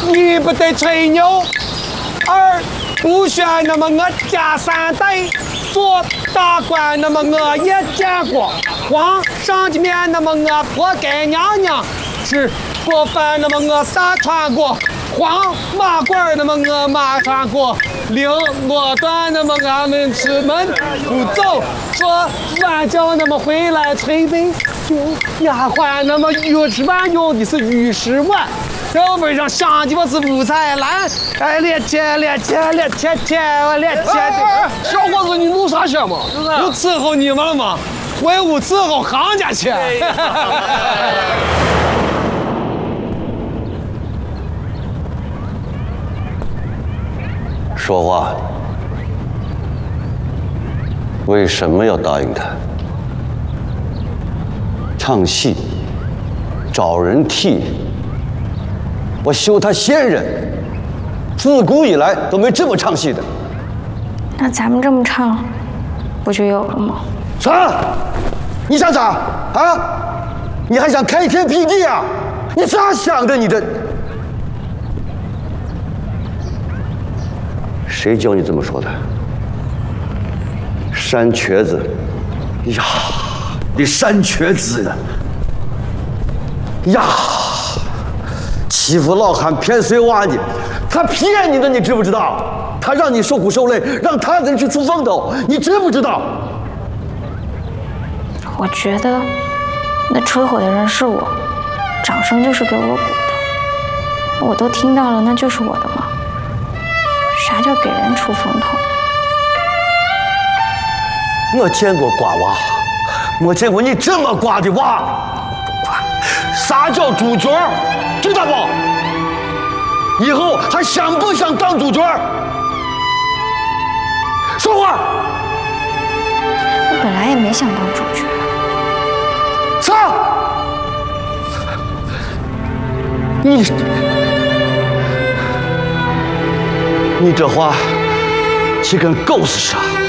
一不得吹牛，二不选那么我家三代做大官，那么我也见过皇上的面，那么我活该娘娘吃过饭，那么我大穿过。黄马褂，那么我马穿过；绫罗缎，那么俺们出门不走。说晚叫那么回来捶背，用丫鬟那么御史碗用的是御史碗，要不上上的我是五彩蓝。哎，列切，我列切。小伙子，你弄啥去嘛？又伺候你们了吗？回屋伺候行家去。 说话，为什么要答应他？唱戏，找人替，我修他先人，自古以来都没这么唱戏的。 那咱们这么唱，不就有了吗？ 啥？你想咋啊？你还想开天辟地啊？你咋想的？你这？谁教你这么说的？山瘸子，呀，你山瘸子呢？呀，欺负老汉骗碎娃的，他骗你的，你知不知道？他让你受苦受累，让他人去出风头，你知不知道？ 我觉得那吹火的人是我，掌声就是给我鼓的，我都听到了，那就是我的吗？啥叫给人出风头？ 我见过瓜娃，我见过你这么瓜的娃。啥叫主角？知道不？以后还想不想当主角？说话！ 我本来也没想当主角。 啥？你这话，岂跟狗似的？